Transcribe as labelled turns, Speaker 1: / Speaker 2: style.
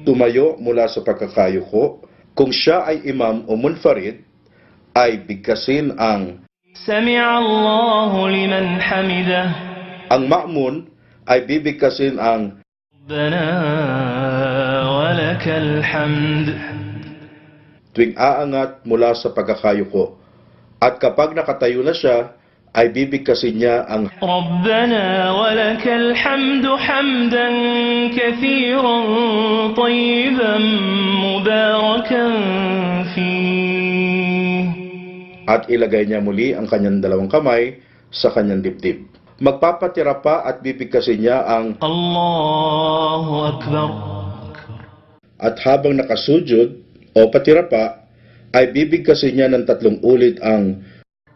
Speaker 1: tumayo mula sa pagkakayuko. Kung siya ay imam o munfarid, ay bigkasin ang
Speaker 2: Sami'a Allahu liman hamidah.
Speaker 1: Ang ma'mun ay bibigkasin ang
Speaker 2: Rabbana walakal hamd.
Speaker 1: tuwing aangat mula sa pagkakayuko. At kapag nakatayo na siya, ay bibigkasin niya ang
Speaker 2: ربنا ولك الحمد حمدا كثيرا طيبا مباركا فيه.
Speaker 1: at ilagay niya muli ang kanyang dalawang kamay sa kanyang dibdib. Magpapatira pa at bibigkasin niya ang
Speaker 2: Allahu Akbar.
Speaker 1: at habang nakasujud o patira pa, ay bibigkasin niya ng 3 ulit ang